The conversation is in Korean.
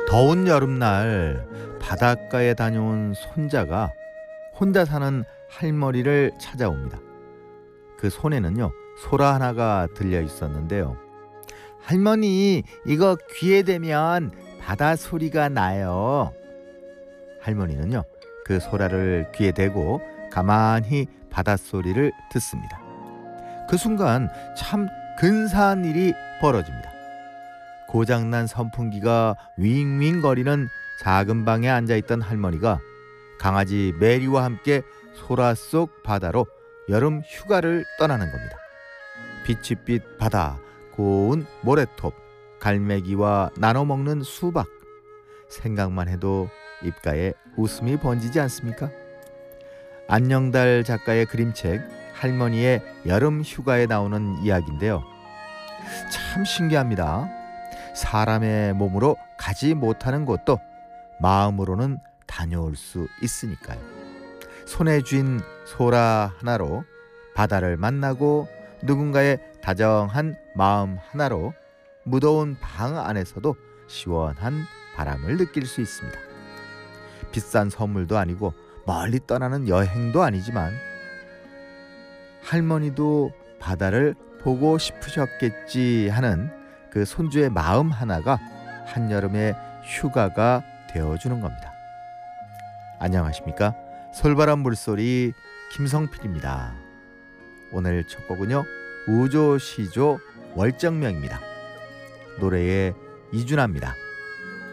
더운 여름날 바닷가에 다녀온 손자가 혼자 사는 할머니를 찾아옵니다. 그 손에는요, 소라 하나가 들려 있었는데요. 할머니, 이거 귀에 대면 바다 소리가 나요. 할머니는요, 그 소라를 귀에 대고 가만히 바닷소리를 듣습니다. 그 순간 참 근사한 일이 벌어집니다. 고장난 선풍기가 윙윙거리는 작은 방에 앉아있던 할머니가 강아지 메리와 함께 소라 속 바다로 여름 휴가를 떠나는 겁니다. 빛빛 바다, 고운 모래톱, 갈매기와 나눠 먹는 수박. 생각만 해도 입가에 웃음이 번지지 않습니까? 안녕달 작가의 그림책 할머니의 여름 휴가에 나오는 이야기인데요. 참 신기합니다. 사람의 몸으로 가지 못하는 곳도 마음으로는 다녀올 수 있으니까요. 손에 쥔 소라 하나로 바다를 만나고 누군가의 다정한 마음 하나로 무더운 방 안에서도 시원한 바람을 느낄 수 있습니다. 비싼 선물도 아니고 멀리 떠나는 여행도 아니지만 할머니도 바다를 보고 싶으셨겠지 하는 그 손주의 마음 하나가 한여름의 휴가가 되어주는 겁니다. 안녕하십니까? 솔바람 물소리 김성필입니다. 오늘 첫 곡은요, 우조시조 월정명입니다. 노래의 이준하입니다.